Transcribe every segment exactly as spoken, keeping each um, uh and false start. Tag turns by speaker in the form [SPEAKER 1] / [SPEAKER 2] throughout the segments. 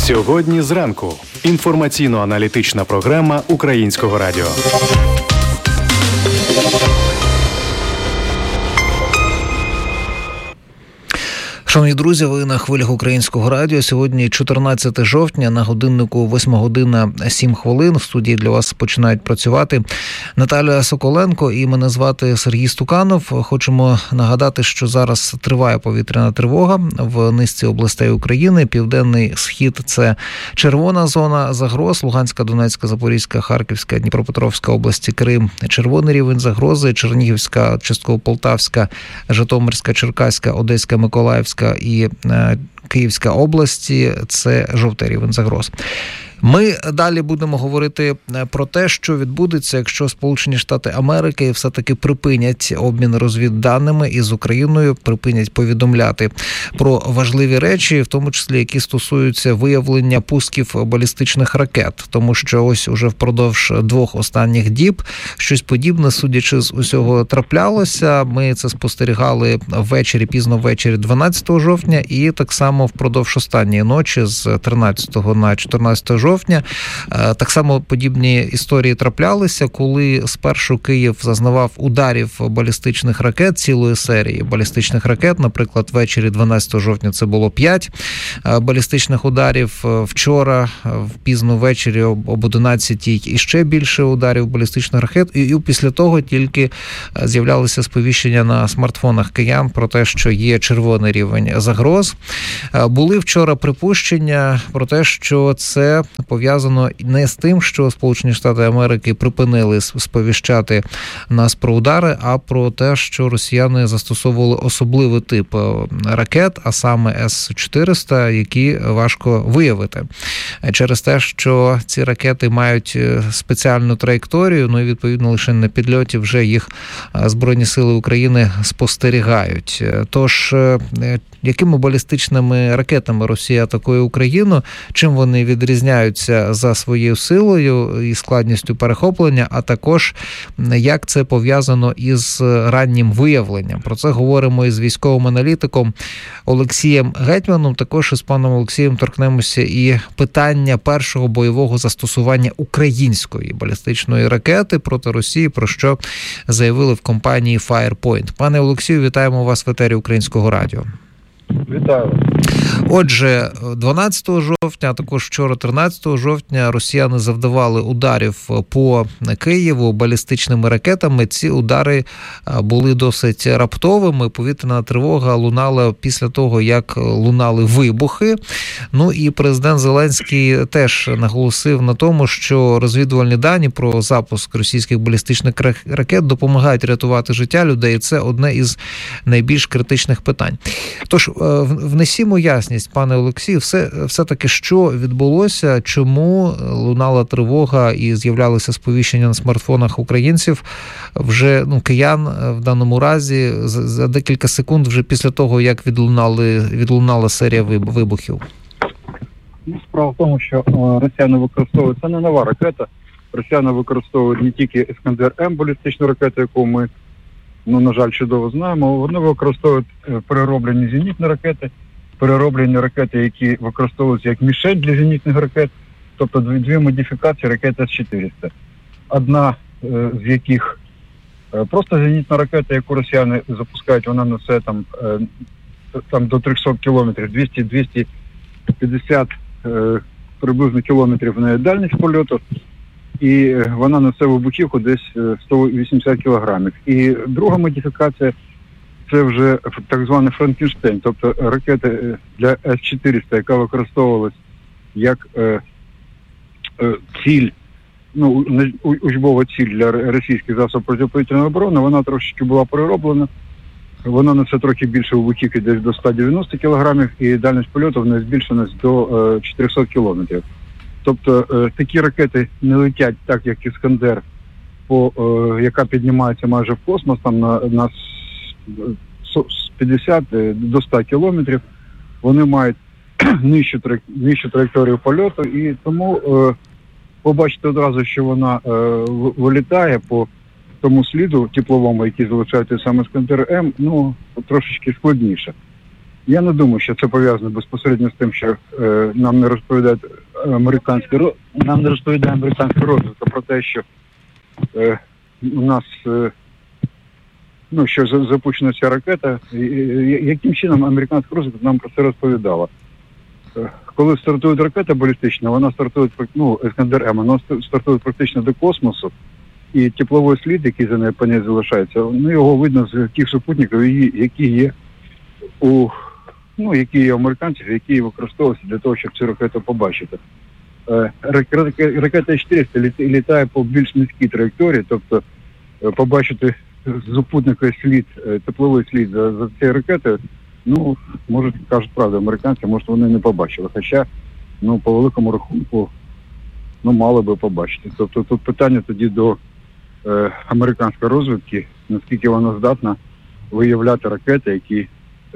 [SPEAKER 1] Сьогодні зранку. Інформаційно-аналітична програма Українського радіо.
[SPEAKER 2] Шановні друзі, ви на хвилях Українського радіо. Сьогодні чотирнадцяте жовтня, на годиннику восьма година сім хвилин. В студії для вас починають працювати Наталя Соколенко і мене звати Сергій Стуканов. Хочемо нагадати, що зараз триває повітряна тривога в низці областей України. Південний схід – це червона зона загроз, Луганська, Донецька, Запорізька, Харківська, Дніпропетровська області, Крим – червоний рівень загрози, Чернігівська, частково Полтавська, Житомирська, Черкаська, Одеська, Миколаївська і Київська області – це жовтий рівень загроз. Ми далі будемо говорити про те, що відбудеться, якщо Сполучені Штати Америки все-таки припинять обмін розвідданими із Україною, припинять повідомляти про важливі речі, в тому числі, які стосуються виявлення пусків балістичних ракет. Тому що ось уже впродовж двох останніх діб щось подібне, судячи з усього, траплялося. Ми це спостерігали ввечері, пізно ввечері дванадцятого жовтня і так само впродовж останньої ночі з тринадцятого на чотирнадцяте жовтня. Так само подібні історії траплялися, коли спершу Київ зазнавав ударів балістичних ракет, цілої серії балістичних ракет. Наприклад, ввечері дванадцятого жовтня це було п'ять балістичних ударів. Вчора, пізно ввечері об одинадцятій іще більше ударів балістичних ракет. І після того тільки з'являлися сповіщення на смартфонах киян про те, що є червоний рівень загроз. Були вчора припущення про те, що це пов'язано не з тим, що Сполучені Штати Америки припинили сповіщати нас про удари, а про те, що росіяни застосовували особливий тип ракет, а саме С чотириста, які важко виявити. Через те, що ці ракети мають спеціальну траєкторію, ну і відповідно лише на підльоті вже їх Збройні Сили України спостерігають. Тож, якими балістичними ракетами Росія атакує Україну, чим вони відрізняються за своєю силою і складністю перехоплення, а також як це пов'язано із раннім виявленням. Про це говоримо із військовим аналітиком Олексієм Гетьманом. Також із паном Олексієм торкнемося і питання першого бойового застосування української балістичної ракети проти Росії, про що заявили в компанії Firepoint. Пане Олексію, вітаємо вас в етері Українського радіо.
[SPEAKER 3] Вітаю.
[SPEAKER 2] Отже, дванадцятого жовтня, а також вчора тринадцятого жовтня росіяни завдавали ударів по Києву балістичними ракетами. Ці удари були досить раптовими. Повітряна тривога лунала після того, як лунали вибухи. Ну і президент Зеленський теж наголосив на тому, що розвідувальні дані про запуск російських балістичних ракет допомагають рятувати життя людей. Це одне із найбільш критичних питань. Тож, внесімо ясність, пане Олексію, все, все-таки що відбулося, чому лунала тривога і з'являлися сповіщення на смартфонах українців, вже, ну, киян в даному разі, за декілька секунд вже після того, як відлунали, відлунала серія вибухів?
[SPEAKER 3] Ну, справа в тому, що росіяни використовують, це не нова ракета, росіяни використовують не тільки Іскандер-М, балістичну ракету, яку ми, ну, на жаль, чудово знаємо, вони використовують перероблені зенітні ракети, перероблені ракети, які використовуються як мішень для зенітних ракет, тобто дві, дві модифікації ракети С чотириста. Одна е, з яких е, просто зенітна ракета, яку росіяни запускають, вона несе там, е, там до триста кілометрів, двісті - двісті п'ятдесят е, приблизно кілометрів на дальність польоту, і вона несе вибухівку десь сто вісімдесят кілограмів. І друга модифікація – це вже так званий Франкенштейн, тобто ракета для С чотириста, яка використовувалась як е, е, ціль, ну, учбова ціль для російських засобів протиповітряної оборони, вона трошечки була перероблена. Вона несе трохи більше вибухівки, десь до ста дев'яноста кілограмів, і дальність польоту в неї збільшена до е, чотирьохсот кілометрів. Тобто е, такі ракети не летять так, як Іскандер, по, е, яка піднімається майже в космос, там на, на з п'ятдесят до ста кілометрів. Вони мають нижчу, нижчу траєкторію польоту, і тому е, побачите одразу, що вона е, вилітає по тому сліду тепловому, який залишається саме Іскандер-М, ну, трошечки складніше. Я не думаю, що це пов'язано безпосередньо з тим, що е, нам не розповідають американські нам не розповідає американська розвідка про те, що е, у нас е, ну, що запущена ця ракета. І, і, яким чином американська розвідка нам про це розповідала? Е, коли стартує ракета балістична, вона стартує, ну, Іскандер М, вона стартує практично до космосу, і тепловий слід, який за нею по ній залишається, ну, його видно з тих супутників, які є у ну, які є американців, які використовуються для того, щоб цю ракету побачити. Е, ракета С чотириста літає по більш низькій траєкторії, тобто е, побачити з супутника слід, е, тепловий слід за, за цією ракетою, ну, може, кажуть правду, американці, може, вони не побачили. Хоча, ну, по великому рахунку, ну, мали би побачити. Тобто тут питання тоді до е, американської розвідки, наскільки вона здатна виявляти ракети, які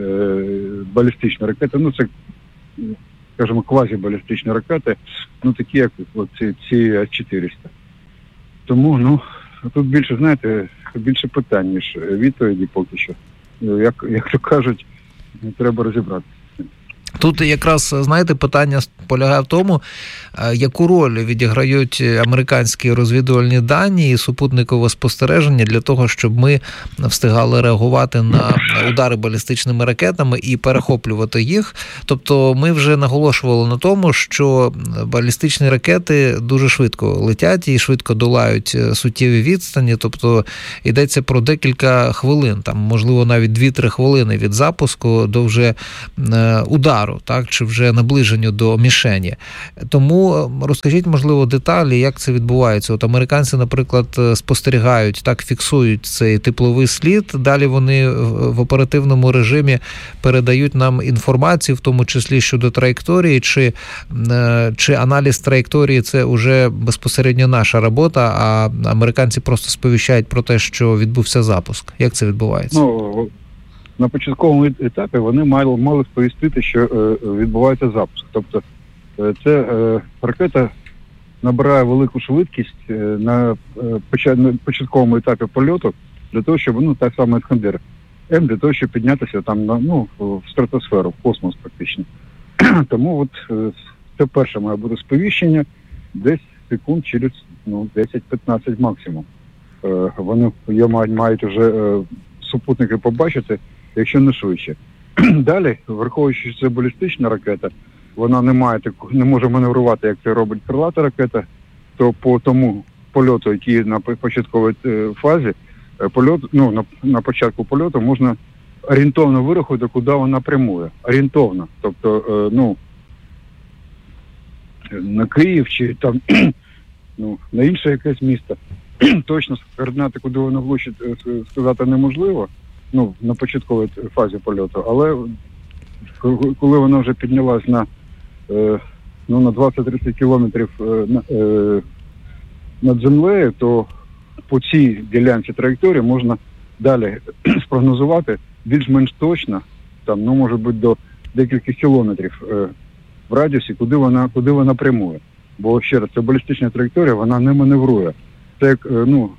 [SPEAKER 3] балістичні ракети, ну це, скажімо, квазібалістичні ракети, ну такі, як ці, ці С чотириста. Тому, ну, тут більше, знаєте, більше питань, ніж відповіді поки що. Як, як то кажуть, треба розібратися.
[SPEAKER 2] Тут якраз, знаєте, питання полягає в тому, яку роль відіграють американські розвідувальні дані і супутникове спостереження для того, щоб ми встигали реагувати на удари балістичними ракетами і перехоплювати їх. Тобто ми вже наголошували на тому, що балістичні ракети дуже швидко летять і швидко долають суттєві відстані, тобто йдеться про декілька хвилин, там, можливо, навіть дві-три хвилини від запуску до вже удару. Так, чи вже наближенню до мішені. Тому розкажіть, можливо, деталі, як це відбувається. От американці, наприклад, спостерігають, так, фіксують цей тепловий слід, далі вони в оперативному режимі передають нам інформацію, в тому числі щодо траєкторії, чи, чи аналіз траєкторії – це вже безпосередньо наша робота, а американці просто сповіщають про те, що відбувся запуск. Як це відбувається?
[SPEAKER 3] Ну, на початковому етапі вони мали, мали сповістити, що е, відбувається запуск. Тобто е, це е, ракета набирає велику швидкість е, на, е, на початковому етапі польоту для того, щоб, ну, так само Іскандер М, для того, щоб піднятися там на, ну, в стратосферу, в космос практично. Тому от е, це перше має бути сповіщення десь секунд через, ну, десять-п'ятнадцять максимум. Е, вони мають, мають вже е, супутники побачити, якщо не швидше. Далі, враховуючи, що це балістична ракета, вона не має таку, не може маневрувати, як це робить крилата ракета, то по тому польоту, який на початковій фазі, польот, ну, на, на початку польоту можна орієнтовно вирахувати, куди вона прямує. Орієнтовно. Тобто, е, ну, на Київ чи там, ну, на інше якесь місто. Точно координати, куди вона влучить, сказати неможливо, ну, на початковій фазі польоту, але коли вона вже піднялась на, е, ну, на двадцять-тридцять кілометрів е, е, над землею, то по цій ділянці траєкторії можна далі спрогнозувати більш-менш точно, там, ну, може бути до декількох кілометрів е, в радіусі, куди вона, куди вона прямує. Бо, ще раз, це балістична траєкторія, вона не маневрує. Це як, ну,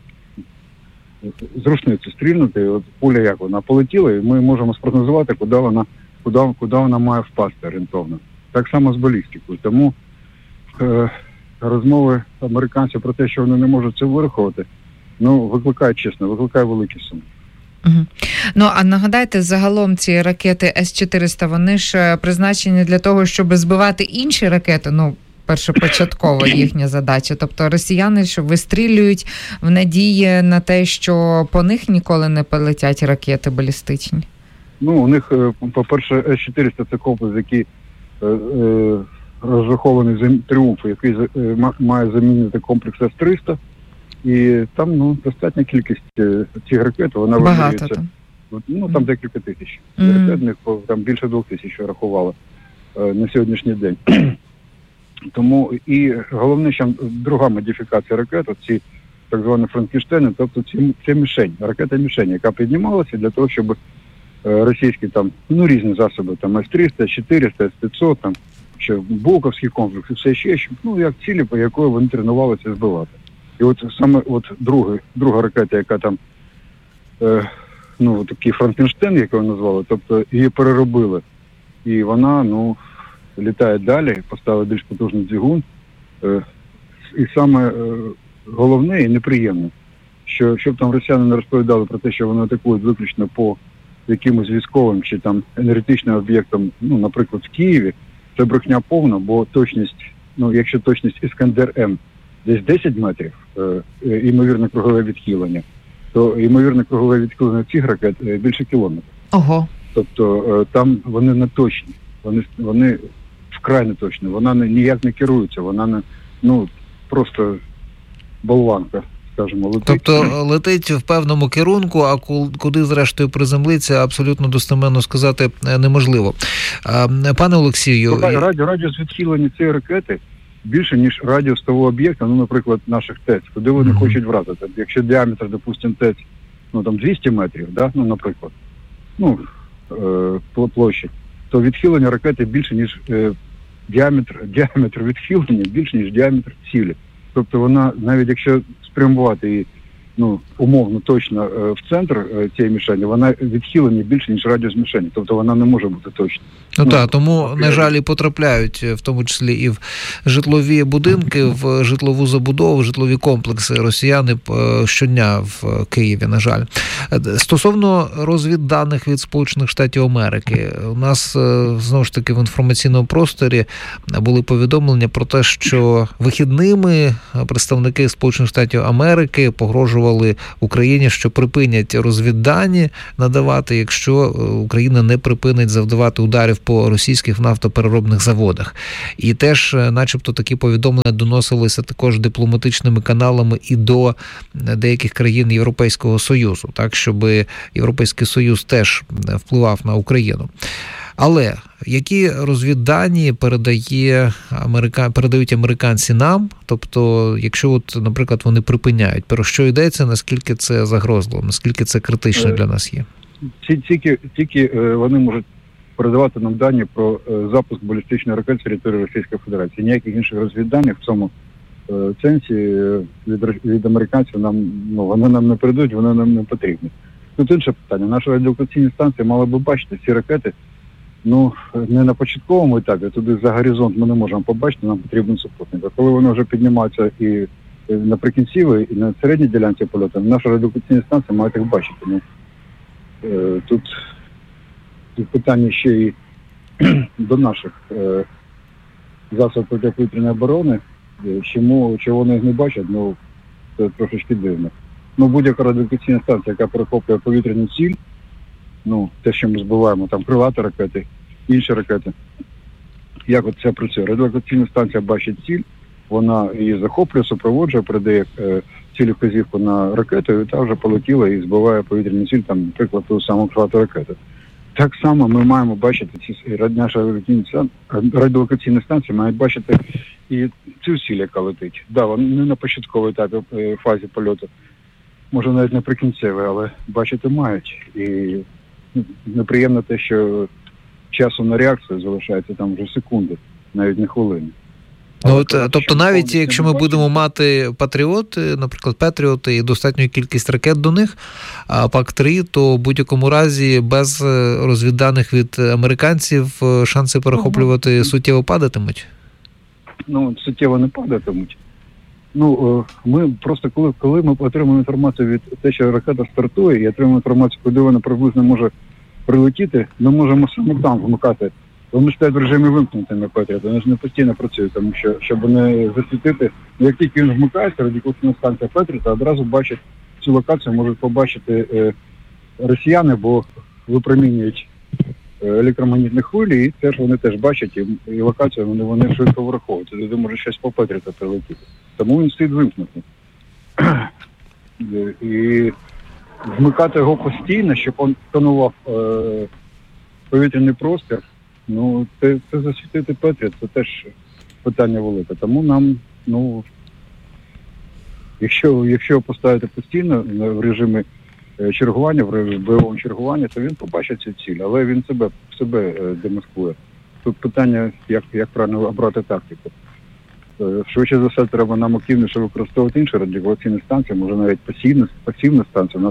[SPEAKER 3] з рушниці стрільнути, от пуля як вона полетіла, і ми можемо спрогнозувати, куди вона, куди, куди вона має впасти орієнтовно. Так само з балістикою. Тому е, розмови американців про те, що вони не можуть це вирахувати, ну, викликає, чесно, викликає великі суми.
[SPEAKER 4] Угу. Ну, а нагадайте, загалом ці ракети С чотириста, вони ж призначені для того, щоб збивати інші ракети, ну, першопочаткова їхня задача. Тобто росіяни, що вистрілюють в надії на те, що по них ніколи не полетять ракети балістичні?
[SPEAKER 3] Ну, у них, по-перше, С чотириста – це комплекс, який е, е, розрахований за Тріумф, який е, має замінити комплекс С триста. І там, ну, достатня кількість е, цих ракет, вона
[SPEAKER 4] багато там.
[SPEAKER 3] Ну, там декілька тисяч. Mm-hmm. Ракетних, там більше двох тисяч рахували е, на сьогоднішній день. Тому і головне, що друга модифікація ракет, ці так звані Франкенштейни, тобто ці, це мішень, ракета-мішень, яка піднімалася для того, щоб е, російські там, ну, різні засоби, там С триста, С чотириста, С п'ятсот, там, ще Болковський комплекс, і все ще, ну, як цілі, по якої вони тренувалися збивати. І от саме от друга, друга ракета, яка там е, ну, такий Франкенштейн, як його назвали, тобто її переробили. І вона, ну, літає далі, поставили більш потужний двигун. Е, і саме е, головне і неприємне, що щоб там росіяни не розповідали про те, що вони атакують виключно по якимось військовим чи там енергетичним об'єктам, ну, наприклад, в Києві, це брехня повна, бо точність, ну, якщо точність Іскандер-М десь десять метрів, е, е, ймовірне кругове відхилення, то ймовірне кругове відхилення цих ракет е, більше кілометрів.
[SPEAKER 4] Ого.
[SPEAKER 3] Тобто е, там вони не точні, вони, вони вкрай не точні, вона не, ніяк не керується, вона не, ну, просто болванка. Летить.
[SPEAKER 2] Тобто летить в певному керунку, а куди зрештою приземлиться, абсолютно достеменно сказати неможливо. Пане Олексію...
[SPEAKER 3] Радіо, радіус відхилення цієї ракети більше, ніж радіус того об'єкта, ну, наприклад, наших ТЕЦ, куди вони mm-hmm. хочуть вразити. Якщо діаметр, допустимо, ТЕЦ, ну, там двісті метрів, да, ну, наприклад, ну, е, площі, то відхилення ракети більше, ніж е, діаметр, діаметр відхилення більше, ніж діаметр цілі. Тобто вона, навіть якщо спрямувати її, ну, умовно, точно е, в центр е, цієї мішені, вона відхилення більше, ніж радіус мішені. Тобто вона не може бути точна.
[SPEAKER 2] Ну, ну так, тому, на жаль, і потрапляють, в тому числі і в житлові будинки, в житлову забудову, в житлові комплекси росіяни щодня в Києві, на жаль. Стосовно розвідданих від Сполучених Штатів Америки, у нас, знову ж таки, в інформаційному просторі були повідомлення про те, що вихідними представники Сполучених Штатів Америки погрожували Україні, що припинять розвіддані надавати, якщо Україна не припинить завдавати ударів по російських нафтопереробних заводах. І теж, начебто, такі повідомлення доносилися також дипломатичними каналами і до деяких країн Європейського Союзу, так, щоб Європейський Союз теж впливав на Україну. Але які розвіддані передає Америка... передають американці нам? Тобто, якщо, от, наприклад, вони припиняють, про що йдеться, наскільки це загрозливо, наскільки це критично для нас є?
[SPEAKER 3] Тільки, тільки вони можуть передавати нам дані про запуск балістичної ракети з території Російської Федерації. Ніяких інших розвідданих в цьому сенсі від, від американців нам, ну, вони нам не передають, вони нам не потрібні. Тут інше питання. Наші радіолокаційні станції мали би бачити ці ракети, ну, не на початковому етапі, туди за горизонт ми не можемо побачити, нам потрібен супутник. А коли вони вже піднімаються і наприкінці, і на середній ділянці польоту, наші радіолокаційні станції мають їх бачити. Ну, тут, тут питання ще і до наших е, засобів протиповітряної оборони, чому, чого вони їх не бачать, ну, це трошечки дивно. Ну, будь-яка радіолокаційна станція, яка перехоплює повітряну ціль, ну, те, що ми збиваємо, там крилаті ракети, інші ракети. Як от це працює? Радіолокаційна станція бачить ціль, вона її захоплює, супроводжує, передає е, цілі вказівку на ракету, і та вже полетіла і збиває повітряну ціль, там, наприклад, ту саму крилату ракету. Так само ми маємо бачити, ці наші радіолокаційні станції мають бачити і цю ціль, яка летить. Да, вона не на початковій етапі е, фазі польоту, може навіть наприкінцевий, але бачити мають. І неприємно те, що часу на реакцію залишається там вже секунди, навіть не хвилини.
[SPEAKER 2] Ну, от, тобто навіть якщо ми будемо мати патріоти, наприклад, патріоти і достатню кількість ракет до них, а пак три, то в будь-якому разі без розвідданих від американців шанси перехоплювати ага. суттєво падатимуть?
[SPEAKER 3] Ну, суттєво не падатимуть. Ну, ми просто, коли, коли ми отримуємо інформацію від те, що ракета стартує, і отримуємо інформацію, куди вона приблизно може прилетіти, ми можемо саме там вмикати. Вони стоять в режимі вимкнутими Петріоти, вони ж не постійно працюють, тому що, щоб не засвітити, як тільки він вмикається, радіолокаційна станція Петріота одразу бачить цю локацію, можуть побачити е, росіяни, бо випромінюють електромагнітні хвилі, і теж вони теж бачать, і, і локацію вони, вони швидко враховують. Туди може щось по Петріота прилетіти. Тому він стоїть вимкнутий. І вмикати його постійно, щоб він тонував е, повітряний простір, ну, це, це засвітити Петріот, це теж питання велике. Тому нам, ну, якщо, якщо поставити постійно в режимі чергування, в бойовому чергуванні, то він побачить цю ціль, але він себе, себе демаскує. Тут питання, як, як правильно обрати тактику. Швидше за все, треба нам активніше використовувати інші радіолокаційні станції, може навіть пасивна, пасивна станція. У нас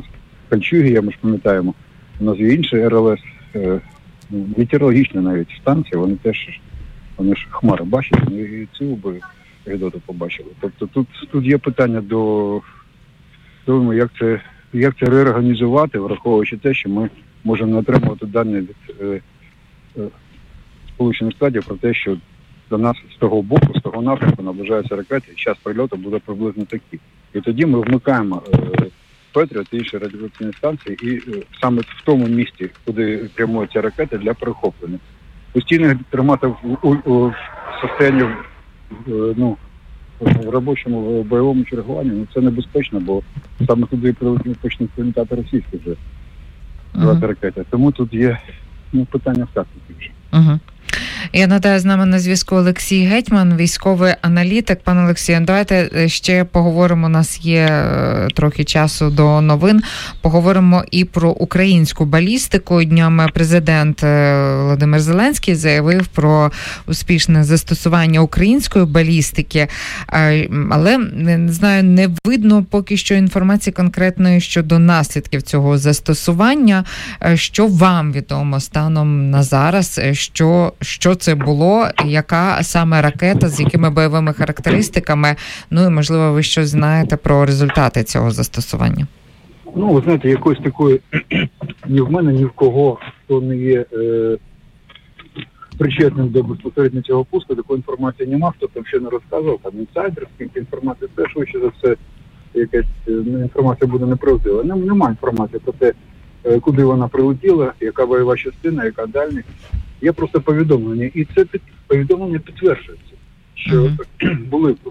[SPEAKER 3] Кольчуги, ми ж пам'ятаємо, у нас є інші ер ел ес, метеорологічні навіть станції, вони теж, вони ж хмари бачать, вони і цю би Гедоту побачили. Тобто тут, тут є питання до того, як це, як це реорганізувати, враховуючи те, що ми можемо не отримувати дані від е, е, Сполучених Штатів про те, що до нас з того боку, з того напрямку наближаються ракети, і час прильоту буде приблизно такий. І тоді ми вмикаємо е, Петріот і інші радіолокаційні станції, і е, саме в тому місці, куди прямують ці ракети, для перехоплення. Постійно тримати в, у, у, в состоянні, в, ну, в робочому, в бойовому чергуванні, ну, це небезпечно, бо саме туди почнуть прилітати російські вже uh-huh. ракети. Тому тут є, ну, питання в тактиці вже.
[SPEAKER 4] Uh-huh. Я нагадаю, з нами на зв'язку Олексій Гетьман, військовий аналітик. Пане Олексію, давайте ще поговоримо, у нас є трохи часу до новин, поговоримо і про українську балістику. Днями президент Володимир Зеленський заявив про успішне застосування української балістики, але, не знаю, не видно поки що інформації конкретної щодо наслідків цього застосування. Що вам відомо станом на зараз, що, що це було, яка саме ракета, з якими бойовими характеристиками, ну і, можливо, ви щось знаєте про результати цього застосування?
[SPEAKER 3] Ну, ви знаєте, якоїсь такої ні в мене, ні в кого, хто не є е, причетним до безпосередньо цього пуску, такої інформації немає, хто там ще не розказував, там інсайдерська інформація, це швидше за все якась інформація буде неправдива. Немає інформації про те, куди вона прилетіла, яка бойова частина, яка дальність. Є просто повідомлення, і це повідомлення підтверджується, що uh-huh. були